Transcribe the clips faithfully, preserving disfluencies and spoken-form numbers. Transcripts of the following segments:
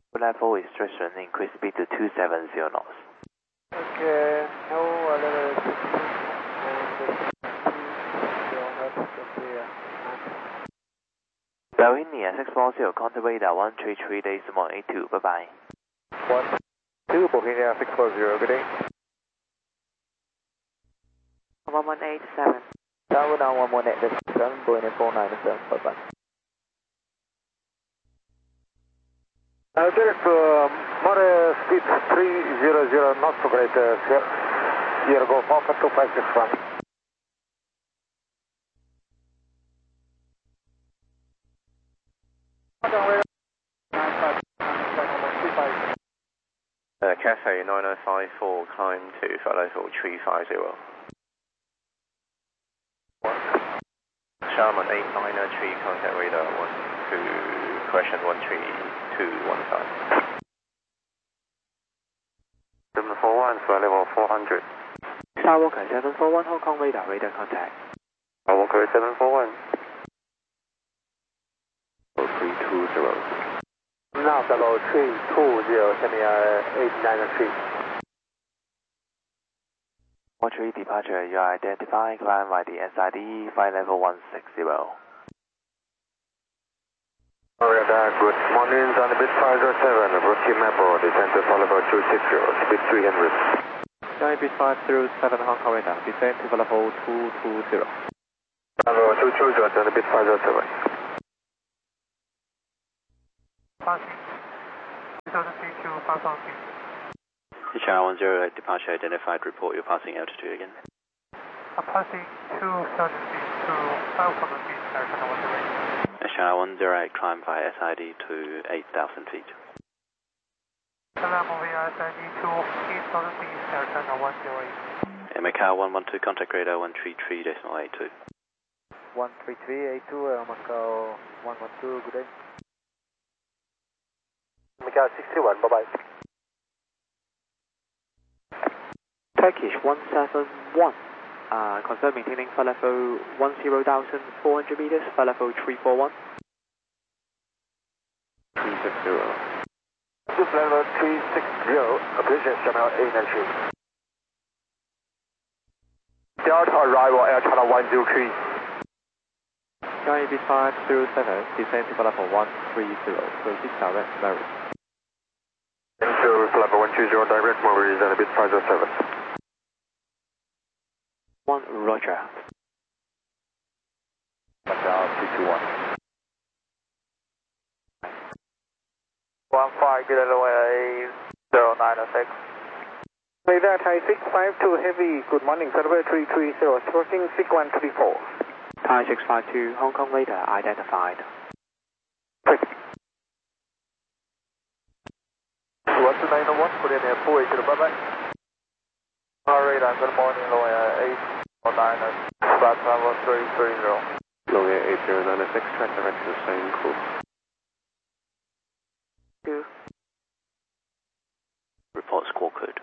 Level restriction, increase speed to two seven zero knots. Okay, no other Bohemia six four zero, contact radar one three three decimal eight two, bye bye. one two Bohemia six four zero, good day. one one eight seven. Tower down one one eight seven, Bohemia four nine seven, bye bye. Uh, direct to uh, more speed three hundred knots to great uh, Sierra Golf Alpha two five six one. Uh, Cafe nine oh five four, climb to flight level three five zero. Sharman eight nine three, contact radar one two, question one three two one five. seven four one, flight level four hundred. Skywalker seven four one, Hong Kong radar, radar contact. Skywalker seven four one. three two zero. Now level three two zero, send me uh, eight nine three. four three departure, you are identifying climb by the S I D, flight level one six zero. Radar, good morning, on the bit five zero seven, Brookie Maple, descent to flight level two six zero, speed three hundred. Sky bit five zero seven, Hong Kong radar, descent to level two two zero. Level two two zero, on the bit five zero seven. Passing, two thousand feet to pass on feet. Channel one zero eight, departure identified, report your passing altitude again. I'm passing two thousand feet to five thousand feet, Air Channel one zero eight. Channel one zero eight, climb by S I D to eight thousand feet. Salam moving S I D to eight thousand feet, Air Channel one zero eight. Macau one one two, contact radar one three three decimal eight two. one three three eight two, uh, Macau one one two, good day. Macau sixty one, bye bye. Turkish one seven one, uh, confirm maintaining flight level one zero thousand four hundred meters, flight level three four one. three six zero. This level three six zero, appreciate Channel eight nine three. Delta arrival, Air Channel one zero three. Sky bit five zero seven, descent to level one three zero, proceed direct Mary. Into level one two zero, direct Mary is on the bit five zero seven. one Roger. Macau two two one. one five, get away, zero nine six. Radar Thai six five two heavy, good morning, Server three three zero, approaching six one three four. Thai six five two, Hong Kong radar identified. What's the nine oh one, put in a four eight zero, bye bye. Our radar, good morning, Loya eight nine, flat level three three zero. Loya eight zero nine six, track direction, same course. Two. Report squawk code.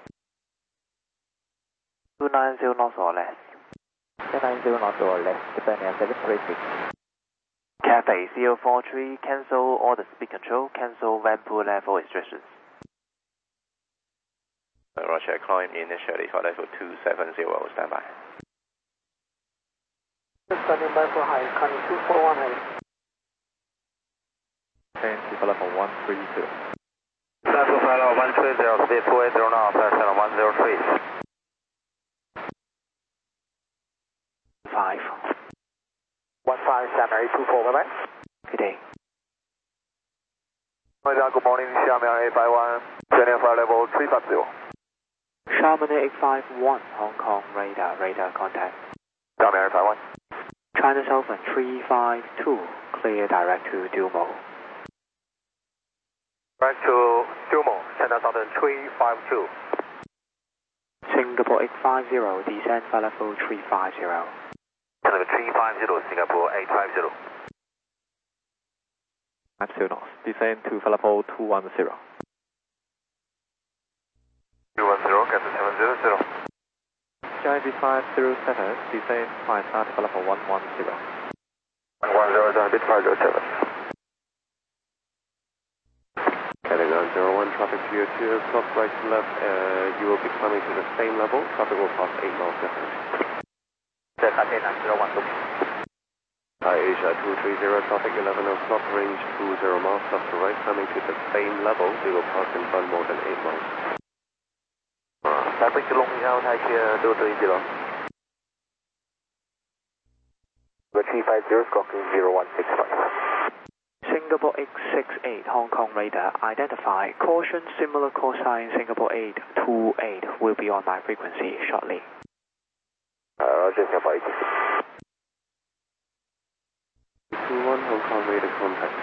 two nine zero knots or less. two nine zero knots or less, depending on seven three six. Cathay zero four three, cancel all the speed control, cancel Vanpool level restrictions. Roger, climb initially for level two seven zero, standby. Standing by for high, coming two four one high. Change to level one three zero. Level level one three zero, speed two eight zero now, channel one zero three. five. one five, Channel eight two four, bye bye. Good day. Good morning, Xiamen eight five one, Channel flight level three five zero. Sharman eight five one, Hong Kong radar, radar contact. Xiamen eight five one. China Southern three five two, clear direct to Dumo. Direct to Dumo, China Southern three five two. Singapore eight five zero, descend flight level three five zero. Channel three five zero, Singapore eight five zero. five zero knots, descend to flight level two one zero. two one zero, Captain seven zero zero. Sky B five zero seven, descend flight start flight level one one zero. one one zero, bit five zero seven. Category uh, zero one, traffic to your two o'clock right to left, uh, you will be climbing to the same level, traffic will pass eight miles difference. Cathay nine zero one. Thai Asia two three zero, traffic eleven o'clock, range two zero miles, left to right, climbing to the same level, we will pass in front more than eight miles. Traffic to Long Yao, Thai Kia two three zero. three five zero, Scorpion zero one six five. Singapore X six eight, Hong Kong radar, identify. Caution, similar call sign, Singapore eight two eight will be on my frequency shortly. Uh, Roger, Singapore eight. two one, Hong Kong radar contact.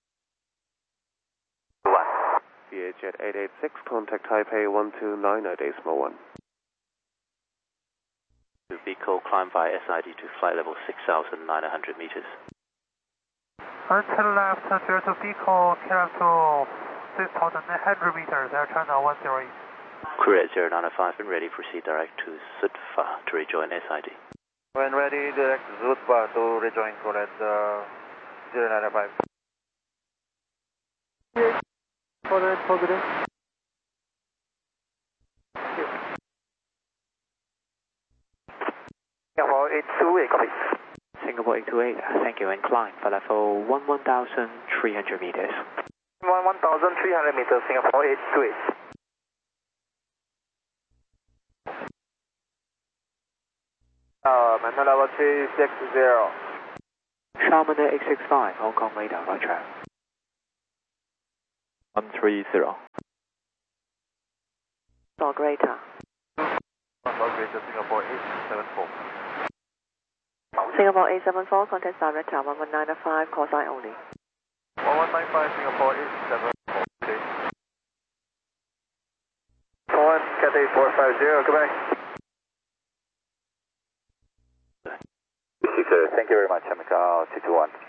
one. VietJet eight eight six, contact Taipei one two nine zero decimal one. Vehicle climb by S I D to flight level six thousand nine hundred meters. Until left, zero two vehicle, clear up to six thousand nine hundred meters, Air China one zero eight. Crew at zero nine five and ready, proceed direct to Zutpha to rejoin S I D. When ready, direct Zutpha to rejoin correct uh, zero nine five. Positive, positive. Singapore eight two eight, copy. Singapore eight two eight, thank you, and climb for level one one thousand three hundred meters. one one thousand three hundred meters, Singapore eight two eight. Uh, Manila level three six zero. Charmander eight six five, Hong Kong radar, right track. one three zero. Dog radar. Dog radar, Singapore eight seven four. Singapore eight seven four, contact director one one nine five, call sign only. one one nine five, Singapore eight seven four. one, Cathay four five zero, goodbye. Thank you very much, Macau two two one.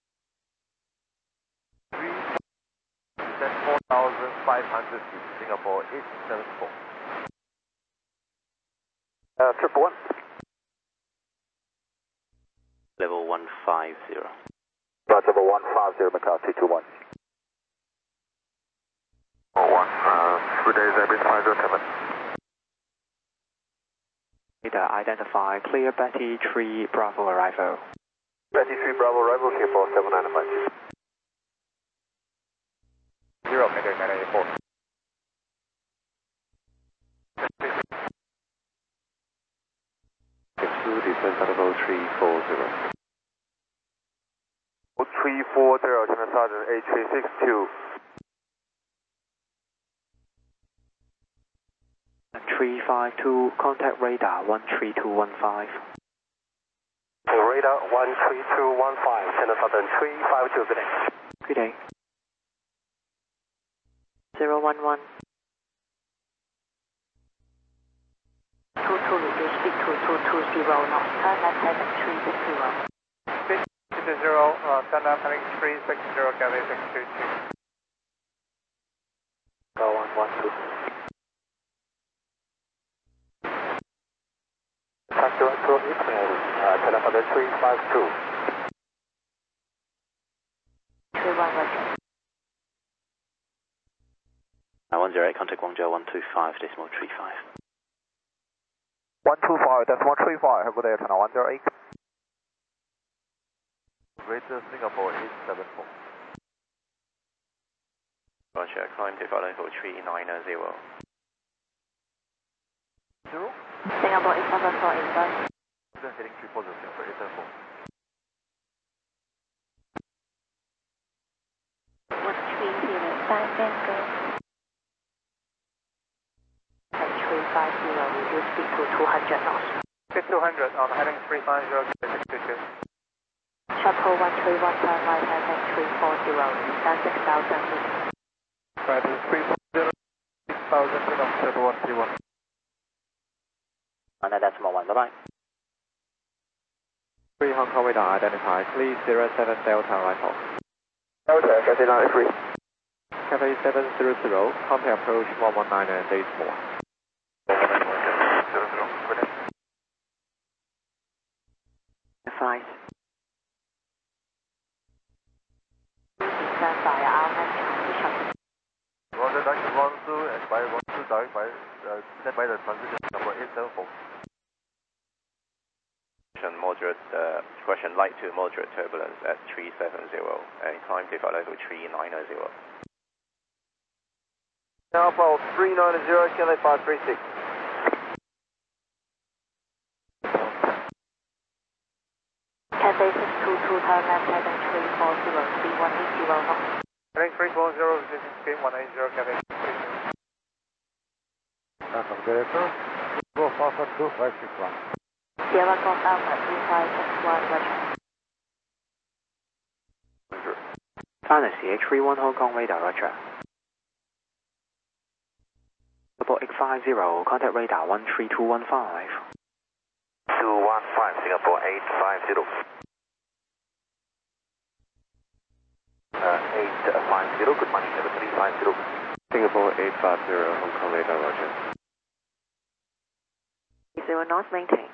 four thousand five hundred feet, Singapore eight seven four. Uh, triple one. Level one five zero. Roger, level one five zero, Macau two two one. Oh, one, uh, good days, Air five zero seven. Radar, identify. Clear Betty three Bravo arrival. Betty three Bravo arrival, Singapore seven nine five. Zero, Mayday nine eight four. Two, descent at level three four zero. three four zero, China Sergeant eight three six two. three five two, contact radar one three two one five. Radar one three two one five, China Southern three five two, good day. Good day. zero one one. two two, reduce speed to two two zero knots, turn left heading three six zero. six zero, uh, turn left heading three six zero, Cathay six two two. Go one one two. Factor one two, uh, China Southern three five two. three one, Roger. Uh, one zero eight, contact Guangzhou one two five decimal three five. one two five, that's one three five, have a good day, China one zero eight. Greater Singapore eight seven four. Roger, climb to flight level three nine zero. Zero? Singapore eight seven four, inbound. Heading three four zero, Singapore eight seven four. one three zero, five Tango. three five zero, reduce speed to two hundred knots. Speed two hundred on heading three five zero, Cathay six two two. Shuttle one three one, turn right heading three four zero, descend six thousand meters. Right, three four zero, six thousand feet of Shuttle one three one. On a decimal one, bye bye. three Hong Kong radar identified, please zero seven Delta arrival. Delta, Cathay nine three. Cathay seven zero zero, contact approach one one nine and days more. Zero zero, good day. Advise. Descend via our next transition. contact by the transition Singapore eight seven four. Moderate, uh, question light to moderate turbulence at three seven zero and climb to flight level three nine zero. Alpha three nine zero, Kilo five three six. Cathay six two two, Thailand, Thailand three four zero, three one eight zero knots. Thailand three four zero, this is K one eight zero, Cathay. Welcome, director. Go Alpha two five six one. Sierra Golf Alpha two five six one, Roger. China C H three one Hong Kong radar, Roger. Singapore eight five zero, contact radar one three two one five. two one five, Singapore eight five zero. Uh, eight five zero, good morning, level three five zero. Singapore eight five zero, Hong Kong radar, roger. Zero knots, maintain.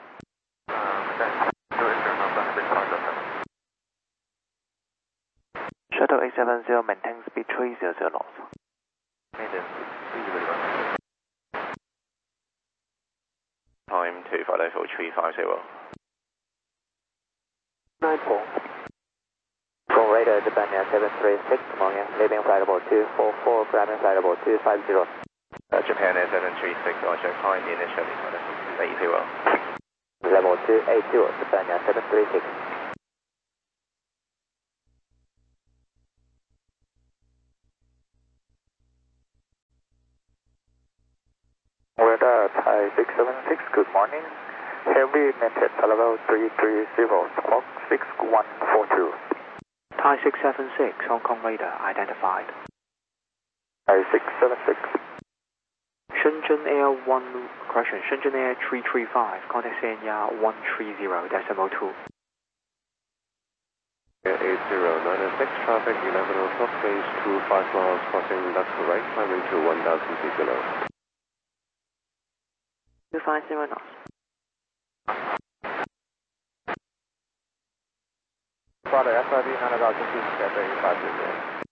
Shuttle eight seven zero, maintain speed three hundred knots. Time to flight level three five zero. nine four. Go radar, Japan seven three six, Mongolia, leaving flight level two four four, grabbing flight level two five zero. Uh, Japan Air seven three six, roger, climb initially flight level two eight zero. Level two eight zero, Japan seven three six. Radar Thai six seven six, good morning. Heavy maintain level three three zero, squawk six one four two. Thai six seven six, Hong Kong radar identified. Thai six seven six. Shenzhen Air one, correction, Shenzhen Air three three five, contact C N Y A one three zero decimal two. eight zero nine six, traffic eleven o'clock, range two five miles, crossing left to right, climbing to one thousand feet below. two five zero knots. Father, S I B nine thousand feet, Cathay eight five zero.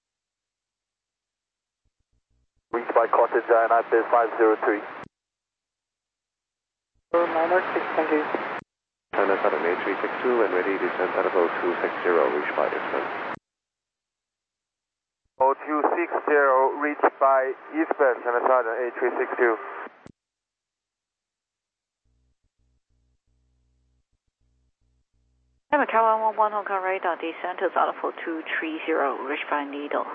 Reached by Cottage and I P five zero three. nine six, thank you. China Southern eight three six two and ready to descend at level two six zero, reached by distance. Oh two six zero, reached by eastbound, China Southern eight three six two. Macau one one one, Hong Kong radar, descent to Alpha two three zero, reached by Needle.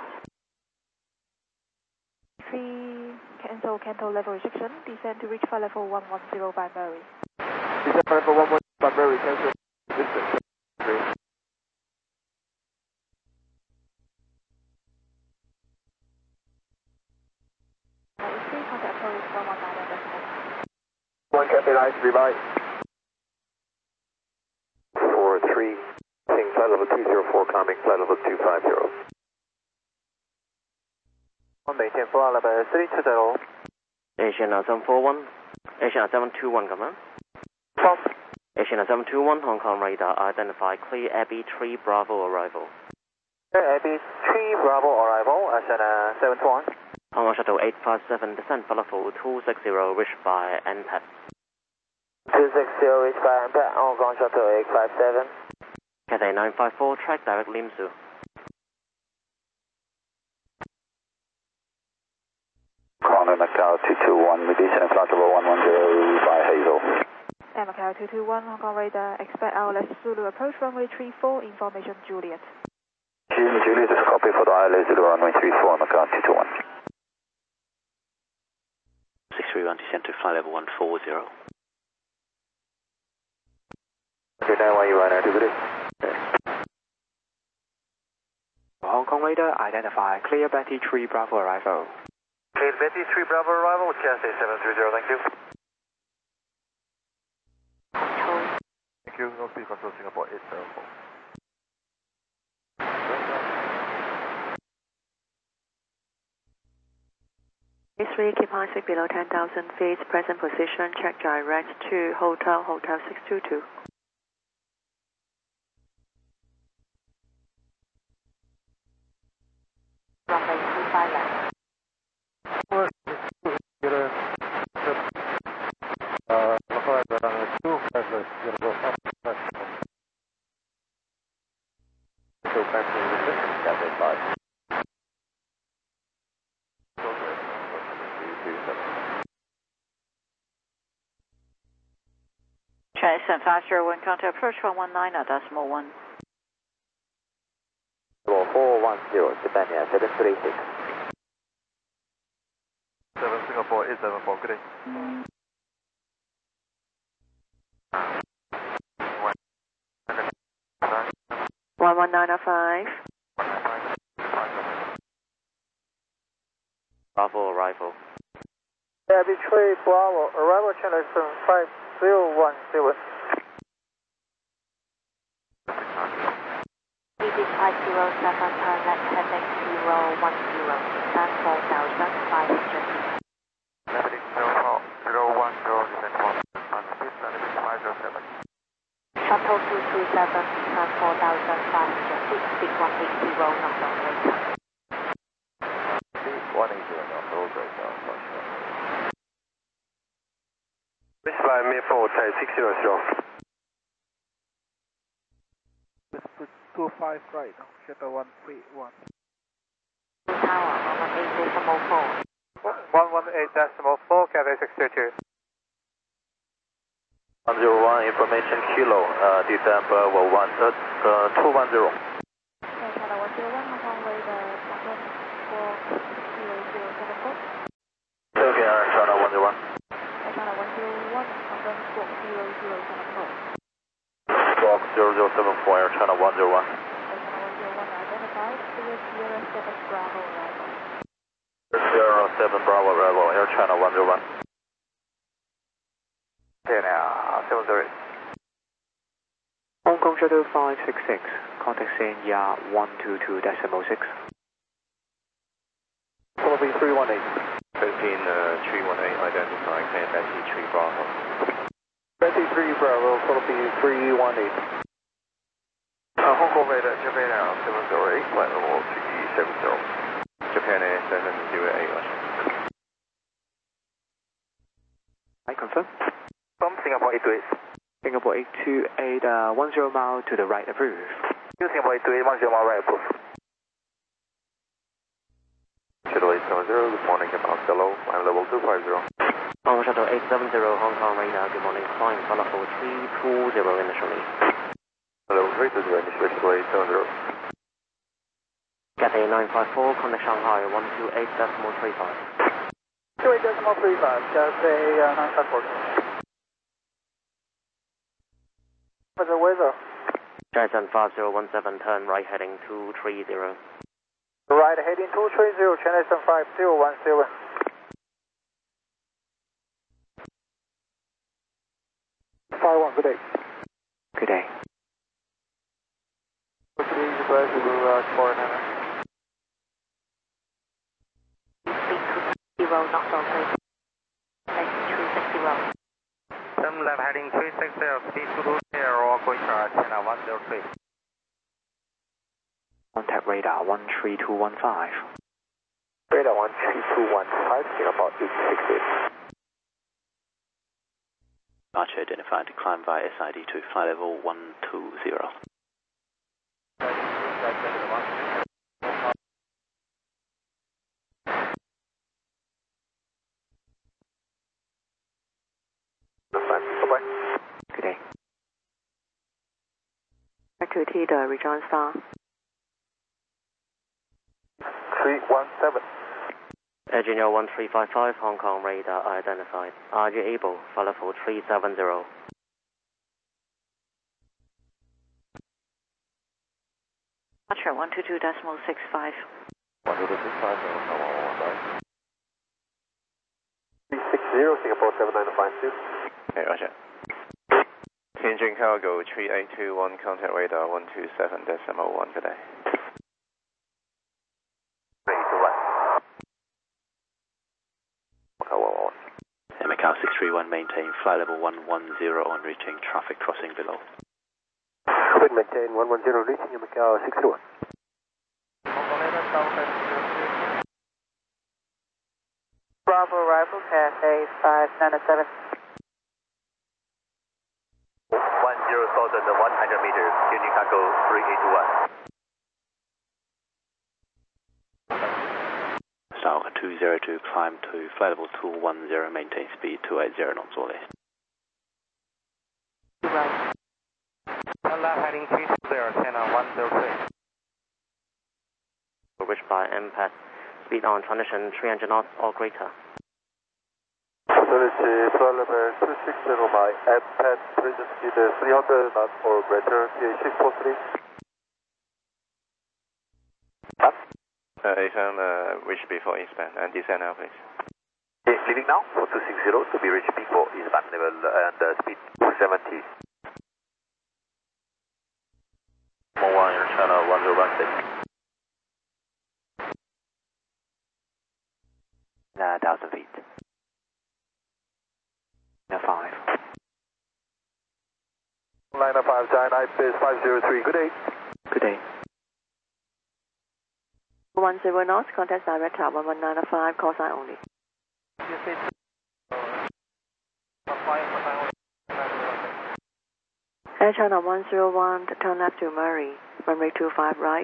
three, cancel, cancel level restriction, descend to reach flight level one one zero by Murray. Descend flight level one one zero by Murray, cancel distance. ninety-three, contact approach one one nine decimal. One Cathay nine three, bye. four three, seeing flight level two zero four, climbing flight level two five zero. Maintain flight level three two zero. Asian seven four one, Asian seven two one, come on. From Asian seven two one, Hong Kong radar, identify clear Abbey three Bravo arrival. Abbey three Bravo arrival, Asian seven two one. Hong Kong Shuttle eight five seven, descent for level two six zero, reached by N P A D. two six zero, reached by N P A D, Hong Kong Shuttle eight five seven. Cathay nine five four, track direct Lim Su. Corner Macau two two one, we descend flight level one one zero by Hazel. Air Macau two two one, Hong Kong radar, expect I L S Zulu approach runway three four, information Juliet. Juliet is a copy for the I L S Zulu runway three four, Macau two two one. six three one, descent to flight level one four zero. Okay, now why you run out of it? Hong Kong radar identify clear Betty three Bravo arrival. Clear Betty three Bravo arrival, Cathay seven three zero, thank you. Control. Thank you, no speed control Singapore eight seven four. three, keep high speed below ten thousand feet, present position, check direct to Hotel, Hotel six two two. Runway two five left. Chinese seven five zero one, contact approach one one nine at decimal one. four one zero, Japan Air seven three six. seven Singapore eight seven four, good day. one one nine oh five. Bravo arrival. Abbey three Bravo, arrival channel seven five zero one zero. B B five zero seven, turn left heading zero one zero, stand four thousand five hundred. Leveling zero four zero one zero, descent one, on fifth leveling five zero seven. Shuttle two two seven, turn four thousand five hundred feet, speed one eight zero, knock on radar. Speed one eight zero, knock on radar, for sure. This flight me four, type six zero zero. two five right, shuttle one three one. Tower, one one eight decimal four. one one eight decimal four, Cathay six two two. one zero one, information kilo, uh, descent level one, uh, uh, two one zero. Okay, Channel one zero one, Hong Kong radar, one four zero zero seven four. Okay, uh, Channel one zero one. Okay, Channel one zero one, Hong Kong squawk zero zero seven four. Squawk zero zero seven four, Air China one zero one. Okay, Channel one zero one, identified, Sierra Sierra seven Bravo arrival. Sierra seven Bravo arrival, Air China one zero one. Okay, now, seven zero eight. Hong Kong Shuttle five six six, contact Sanya one two two decimal six. Philippine three one eight. Philippine uh, three one eight, identifying K F S three Bravo. Betty three Bravo, Philippine three one eight. Uh, Hong Kong radar, Japan Air seven zero eight, flight level three seven zero. Japan Air seven zero eight, Roger. I confirm. From Singapore eight two eight. Singapore eight two eight, uh, one zero mile to the right approve. Singapore eight two eight, one zero mile right approve. Shuttle eight seven zero, good morning, about hello, I'm level two five zero. Hong Kong Shuttle eight seven zero, Hong Kong radar, good morning, climb follow for three two zero initially. Hello, three two zero, initially Shuttle eight seven zero. Cathay nine five four, contact Shanghai one two eight decimal three five. two eight decimal three five, Cathay uh, nine five four. For the weather. China five zero one seven, turn right heading two three zero. Right heading two three zero, China seven five zero one zero. five one, good day. Good day. Good day, the bus will uh, four nine. Speed two zero, knock on radar. three six zero. Some left heading three six zero, speed two zero, going to China one zero three. Contact radar one three two one five. Radar one three two one five, Singapore eight six eight. Departure identified, climb via S I D to flight level one two zero. Good day. Activity the Rejoin Star. three one seven. Air Junior one three five five, Hong Kong radar identified. Are you able? Follow for three seven zero. Departure one two two decimal six five. one two two six five, come on, one five. three six zero, Singapore seven nine five two. Okay, Roger. Tianjin Cargo three eight two one, contact radar one two seven decimal one, good day. Macau six three one, maintain flight level one one zero on reaching traffic crossing below. Wind maintain one one zero, reaching Macau six three one. Bravo arrival, Cathay five nine seven. one zero thousand one hundred meters, Tianjin Cargo three eight two one. South two zero two, climb to flight level two one zero, maintain speed two eight zero knots or less. right. Turn left heading three zero, channel one zero three. Reached by M PAD. Speed on transition three hundred knots or greater. Facility flight level two six zero by M PAD, present speed three hundred knots or greater, T A six four three. Up. Uh, Asian, uh, reach before eastbound and descend now, please. Okay, leaving now for two six zero to be reached before eastbound level and uh, speed two seventy. one, your channel one zero one six. Uh, one thousand feet. Uh, five. Liner five, China, base five zero three, good day. Good day. one zero knots, contact direct tower one one nine five, call sign only. Air China one zero one, turn left to Murray, runway two five right.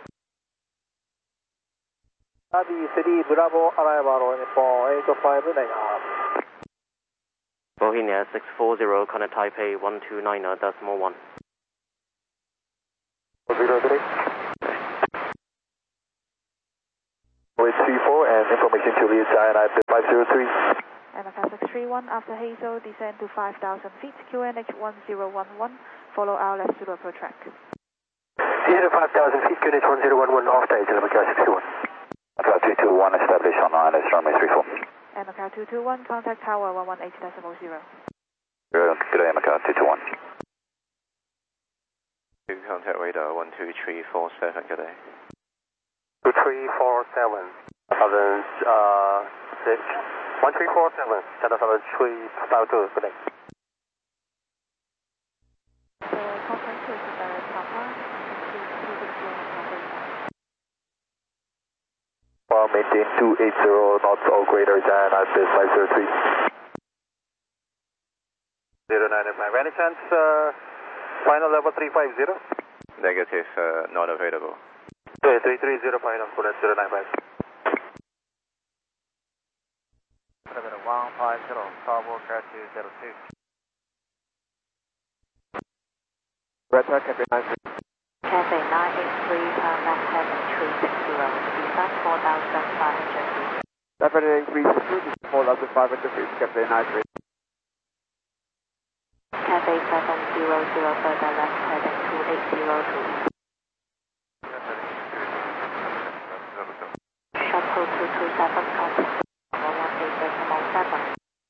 Abi City Bravo, arrival on four eight five nine. Bohemia six four zero, connect Taipei one two nine decimal one. Zero, good day. Wait three four and information to lead China five zero three. M F S six three one, after Hazel, descend to five thousand feet, Q N H one zero one one, follow our left Zulu approach track. Zero five thousand feet, Q N H one zero one one, off stage, M C A six two one. M C A two two one, establish on I L S runway three four. M C A two two one, contact tower one one eight decimal zero. Good day, M C A two two one. Contact radar one two three four seven, good day. two three four seven, seven, uh, six, one three four seven, channel seven three five two, good day. The conference is direct Papa, Well, maintain two eight zero knots or greater than at this five zero three. zero nine five, any chance, uh, final level three five zero? Negative, uh, not available. Okay, three three zero final, connect zero nine five. one five zero, Bravo, Catch zero two. Red track, Cathay nine three. Cathay nine eight three, turn left heading three six zero, descend four thousand five hundred feet. Definitely three six two, four thousand five hundred feet, Cathay nine three. Cathay seven zero zero, further left heading two eight zero two. Shuttle two two seven, contact one one eight decimal seven.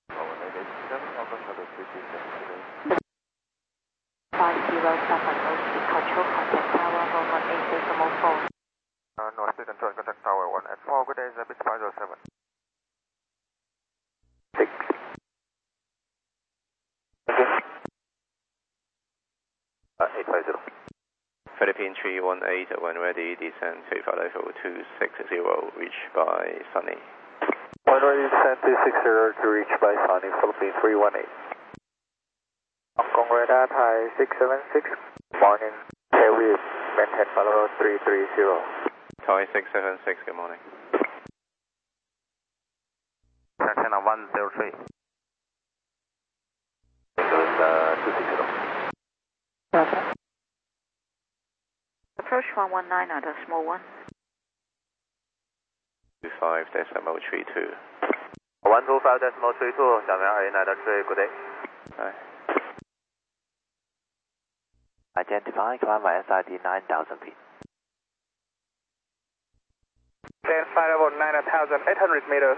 five zero seven, no speed control, contact tower one one eight decimal four. Uh, no speed control, contact tower one at four, good day, Zebit five zero seven. six. Okay. Uh, eight five zero. Philippine three one eight, when ready, descend to flight level two six zero, reached by Sunny. When ready, descend two six zero to reach by Sunny, Philippine three one eight. Hong Kong radar, Thai six seven six, morning, heavy, maintain follow three three zero. Thai six seven six, good morning. Channel one zero three. Windows uh, two six zero. Perfect. Approach one one nine, decimal one. two five decimal three two. one two five decimal three two, Damian A nine three, good day. Hi. Identify, climb by S I D nine thousand feet. Then flight level nine thousand eight hundred meters.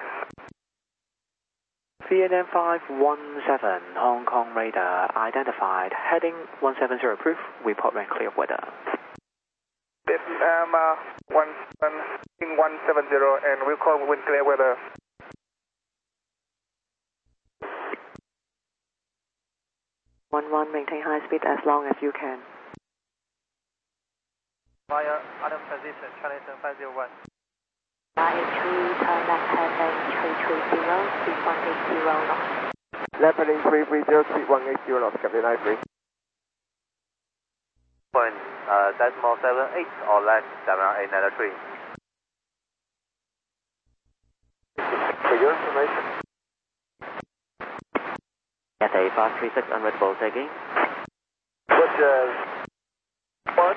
V N M five one seven, Hong Kong radar identified, heading one seven zero proof, report when clear of weather. Vietnam uh, one seven, one seven zero, and we'll call when clear weather. one one, maintain high speed as long as you can. Via Adam position, China five zero one. nine eight three, turn left heading three three zero, speed one eight zero knots. Left heading three three zero, speed one eight zero knots, Captain nine three. Point, uh, decimal seven eight or less, Damian A nine three. For your information. Cathay five three six, unreadable taking. uh, what?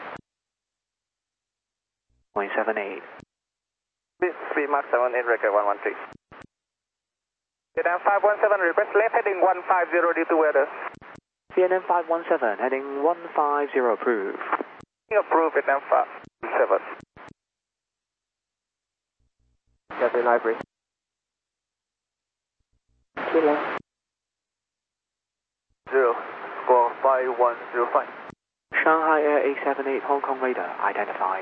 point seven eight. Speed Mark seven eight, record one one three. Vietnam five one seven, request left heading one five zero due to weather. Vietnam five one seven, heading one five zero, approve. Approve, Vietnam five one seven. Cathay Library. Kilo. Zero, score five one zero five. Shanghai Air eight seven eight, Hong Kong radar, identified.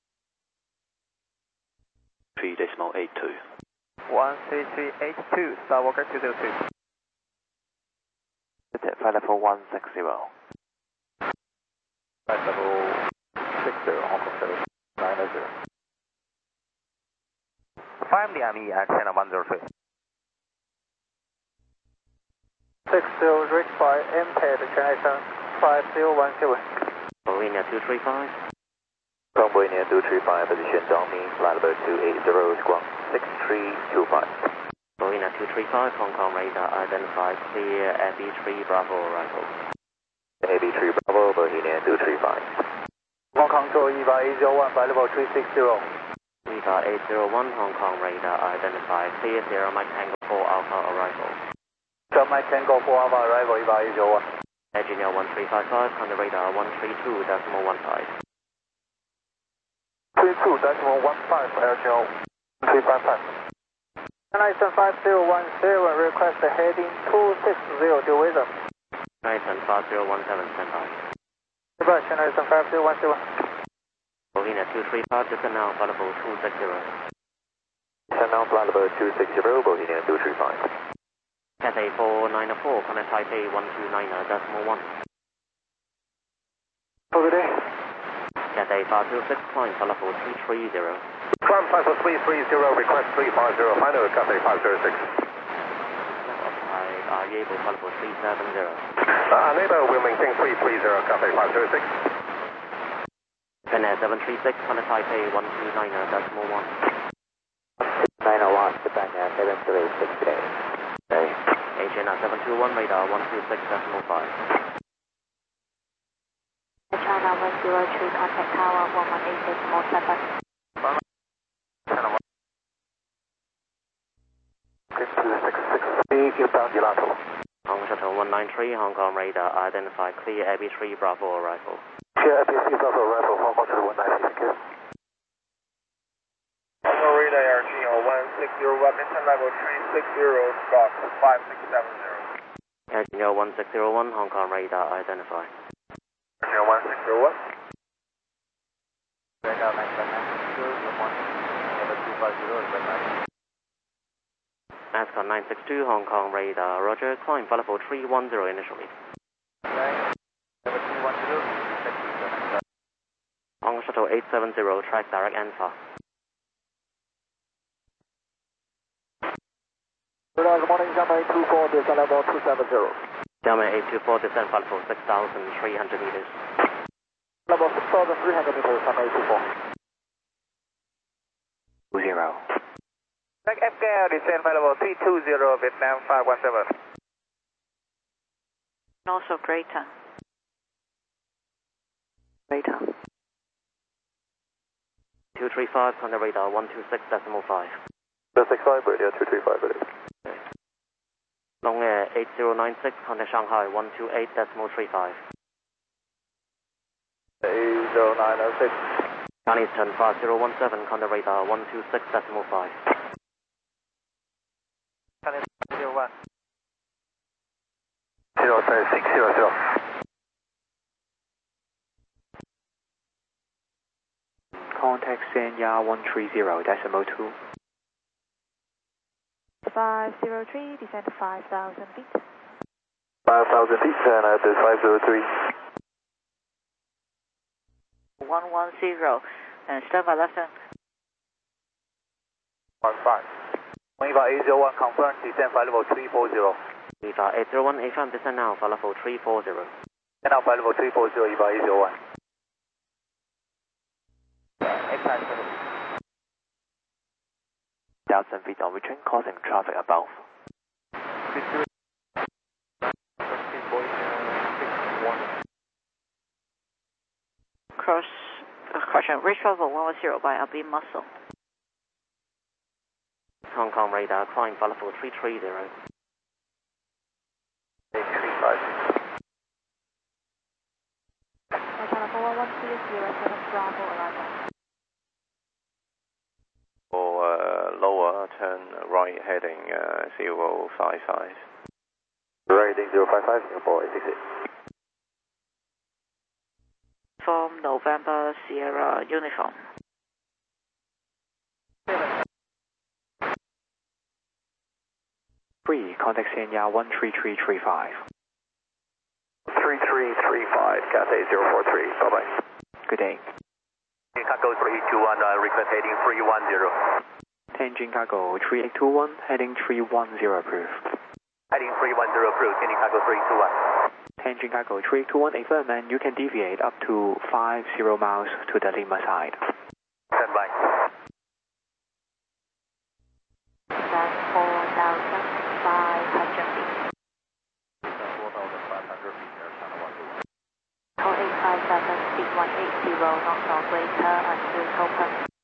three decimal eight two. one three three eight two, Skywalker two zero two. Flight level one six zero. Flight level six zero, Hong Kong seven nine zero. Find the Army at China one zero three. six zero, reach by M P A D, China five zero one seven. Bovina two three five. Bovina two three five, position Dongming, flight level two eight zero, squawk six three two five. Bovina two three five, Hong Kong radar, identified, clear A B three Bravo arrival. A B three Bravo, Bovina two three five. Hong Kong to Eva eight zero one, flight level three six zero. Eva eight zero one, Hong Kong radar, identified, clear Sierra Mike Tango four Alpha arrival. Sierra Mike Tango four Alpha arrival, Eva eight zero one. Engineer one three five five, on the radar one three two decimal one five. three two decimal one five, Engineer one three five five. Chennai five zero one seven, request heading two six zero, due weather. Chennai five zero one seven, stand by. Goodbye, Chennai five zero one seven. Bovina two three five, descend now, flight level two six zero. Descend now, flight level two six zero, Bovina two three five. Cathay four nine four, connect Taipei one two nine decimal one. Over there. Cathay five zero six, climb flight level three three zero. Climb flight level three three zero, request three five zero, final Cathay five zero six. Are you able flight level three seven zero? Uh, unable, we'll maintain three three zero, Cathay five zero six. Finnair seven three six, connect Taipei one two nine decimal one. nine oh one, Japan Air seven three six eight. Hey. Asian seven two one, radar one two six decimal five. China one zero three, contact tower one one eight decimal seven. two six six three, eastbound Gelato. Hong Shuttle one nine three, Hong Kong radar, identified, clear A B three Bravo arrival. Clear A B three Bravo arrival, Hong Kong Shuttle one nine three, secure. Hong Kong radar, R G O one six zero one, mission level three six zero, squawk five six seven zero. Engineer one six zero one, Hong Kong radar, identified. Engineer one six zero one. Radar nine seven nine, good morning, level two five zero, radar. Ascon nine six two, Hong Kong radar, roger, climb flight level three one zero initially. Right, level three one zero, Hong Shuttle eight seven zero, track direct Alpha. Good morning, Java eight two four, descend level two seven zero. Java eight two four, descend flight level six thousand three hundred meters. Level six thousand three hundred meters, Java eight two four. two zero. Next F K L, descend flight level three two zero, Vietnam five one seven. Also greater. Greater. two three five, on the radar one two six decimal five. two six five, radio two three five, radio. Long Air eight zero nine six, contact Shanghai one two eight decimal three five. eight zero nine oh six. Chinese ten five zero one seven, contact radar one two six decimal five. Chinese zero one. zero seven six zero zero. Contact Sanya one three zero, decimal two. five zero three, descend to five thousand feet. five thousand feet, and at five zero three. one one zero, and stand by left hand. one five. Eva eight zero one, confirm, descend flight level three four zero. Eva eight zero one, A F M, descend now, flight level three four zero. And now flight level three four zero, Eva eight zero one. Thousand feet on return, causing traffic above. cross, uh, correction, reach level one one zero by Abbey Muscle. Hong Kong radar, climb follow for three three zero. eight three five. Channel four one one three zero seven Bravo arrival. For uh, lower, turn right heading uh, zero five five. Right heading zero five five, Singapore eight six eight. From November Sierra Uniform. Three, contact Sanya one three three three five. three three three five, Cathay zero four three, bye bye. Good day. Cargo three two one, uh, request heading three one zero. Tianjin Cargo three eight two one, heading three one zero approved. Heading three one zero approved, Tianjin Cargo three two one. Tianjin Cargo three eight two one, affirm, and you can deviate up to five zero miles to the Lima side. Stand by. That's four thousand five hundred feet. four thousand five hundred feet, channel one two one. Call eight five seven, speed one eight zero, knots on greater, until open.